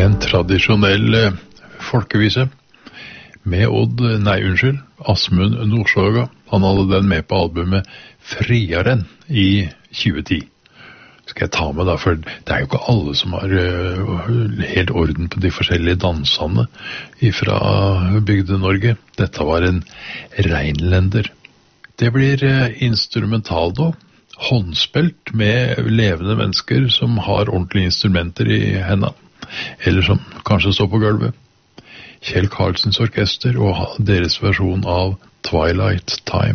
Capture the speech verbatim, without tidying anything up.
En tradisjonell eh, folkevise med Odd, nei unnskyld, Asmund Nordstoga. Han hadde den med på albumet Friaren i tjue ti. Skal jeg ta med da, for det er jo ikke alle som har uh, helt orden på de forskjellige dansene fra Bygde-Norge. Dette var en reinlender. Det blir uh, instrumentaldo, håndspilt med levende mennesker som har ordentlige instrumenter i hendene, eller som kanskje står på gulvet. Kjell Karlsens orkester og deres versjon av Twilight Time.